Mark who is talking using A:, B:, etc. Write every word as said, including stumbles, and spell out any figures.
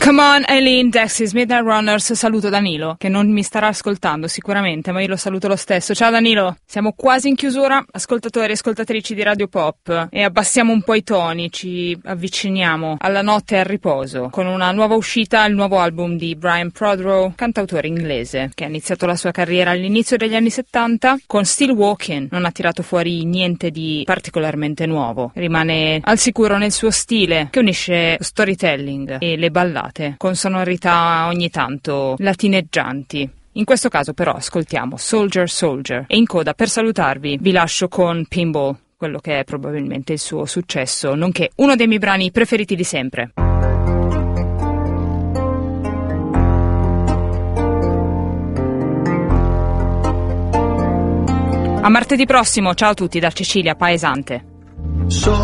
A: Come on Eileen, Dexys, Midnight Runners. Saluto Danilo, che non mi starà ascoltando sicuramente, ma io lo saluto lo stesso. Ciao Danilo, siamo quasi in chiusura, ascoltatori e ascoltatrici di Radio Pop, e abbassiamo un po' i toni, ci avviciniamo alla notte e al riposo con una nuova uscita, il nuovo album di Brian Prodrow, cantautore inglese che ha iniziato la sua carriera all'inizio degli anni settanta con Still Walking. Non ha tirato fuori niente di particolarmente nuovo, rimane al sicuro nel suo stile che unisce storytelling e le ballate con sonorità ogni tanto latineggianti. In questo caso però ascoltiamo Soldier Soldier, e in coda per salutarvi vi lascio con Pinball, quello che è probabilmente il suo successo, nonché uno dei miei brani preferiti di sempre. A martedì prossimo, ciao a tutti da Cecilia Paesante.